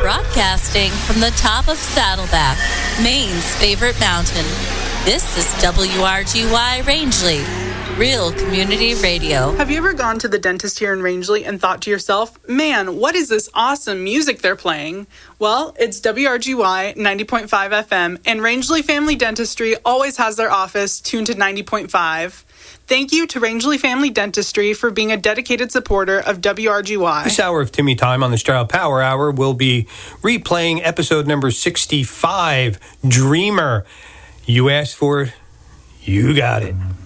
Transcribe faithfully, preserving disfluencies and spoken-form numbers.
Broadcasting from the top of Saddleback, Maine's favorite mountain. This is W R G Y Rangeley, real community radio. Have you ever gone to the dentist here in Rangeley and thought to yourself, man, what is this awesome music they're playing? Well, it's W R G Y ninety point five F M, and Rangeley Family Dentistry always has their office tuned to ninety point five. Thank you to Rangeley Family Dentistry for being a dedicated supporter of W R G Y. This hour of Timmy Time on the Stroud Power Hour will be replaying episode number sixty-five, Dreamer. You asked for it, you got it.